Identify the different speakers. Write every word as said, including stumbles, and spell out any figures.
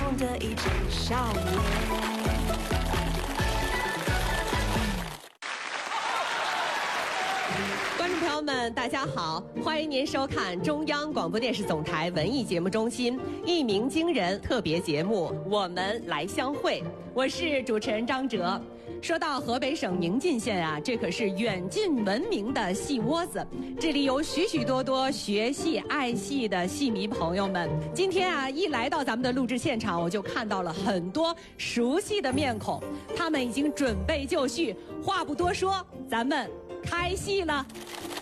Speaker 1: 中的一只少年。
Speaker 2: 观众朋友们，大家好，欢迎您收看中央广播电视总台文艺节目中心《一鸣惊人》特别节目《我们来相会》，我是主持人张哲。说到河北省明进县啊，这可是远近闻名的戏窝子，这里有许许多多学戏爱戏的戏迷朋友们。今天啊，一来到咱们的录制现场，我就看到了很多熟悉的面孔，他们已经准备就绪。话不多说，咱们开戏了。